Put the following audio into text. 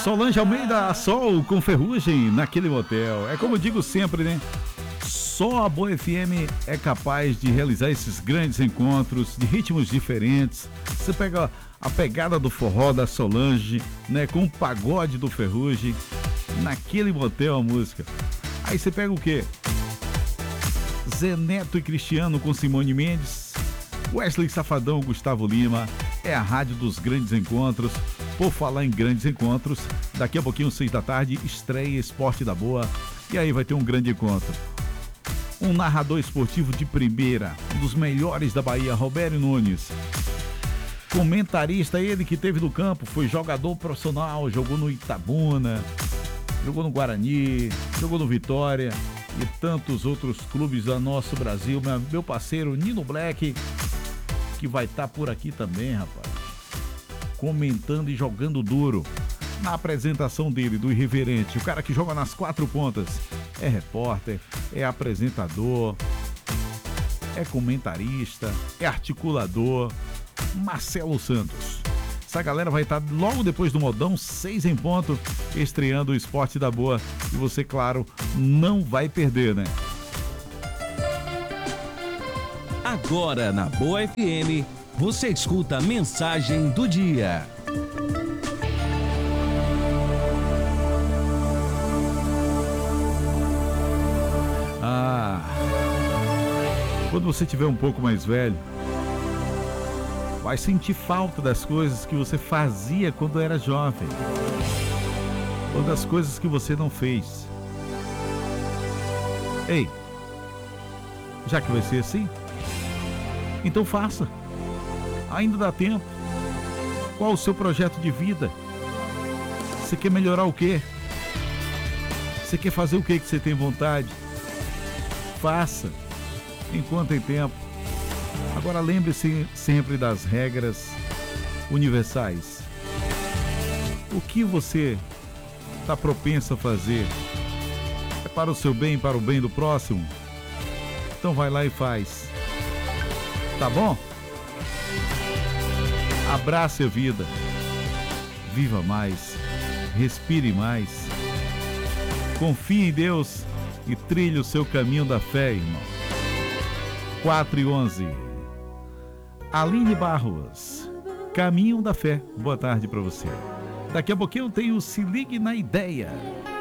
Solange Almeida, Sol com Ferrugem naquele motel. É como eu digo sempre, né? Só a Boa FM é capaz de realizar esses grandes encontros de ritmos diferentes. Você pega a pegada do forró da Solange, né, com o pagode do Ferrugem, naquele motel a música. Aí você pega o quê? Zé Neto e Cristiano com Simone Mendes, Wesley Safadão, Gustavo Lima. É a rádio dos grandes encontros. Por falar em grandes encontros, daqui a pouquinho, 6 da tarde, estreia Esporte da Boa. E aí vai ter um grande encontro. Um narrador esportivo de primeira, um dos melhores da Bahia, Roberto Nunes. Comentarista, ele que teve no campo, foi jogador profissional, jogou no Itabuna, jogou no Guarani, jogou no Vitória e tantos outros clubes do nosso Brasil. Meu parceiro Nino Black, que vai estar por aqui também, rapaz, comentando e jogando duro. Na apresentação dele, do Irreverente, o cara que joga nas 4 pontas, é repórter, é apresentador, é comentarista, é articulador, Marcelo Santos. Essa galera vai estar logo depois do Modão, 6 em ponto, estreando o Esporte da Boa. E você, claro, não vai perder, né? Agora na Boa FM, você escuta a mensagem do dia. Quando você tiver um pouco mais velho, vai sentir falta das coisas que você fazia quando era jovem, ou das coisas que você não fez. Ei, já que vai ser assim, então faça. Ainda dá tempo. Qual o seu projeto de vida? Você quer melhorar o quê? Você quer fazer o quê que você tem vontade? Faça, enquanto tem tempo. Agora lembre-se sempre das regras universais. O que você está propenso a fazer é para o seu bem, para o bem do próximo? Então vai lá e faz. Tá bom? Abrace a vida. Viva mais. Respire mais. Confie em Deus e trilhe o seu caminho da fé, irmão. 4:11. Aline Barros, Caminho da Fé. Boa tarde para você. Daqui a pouquinho eu tenho Se Ligue na Ideia.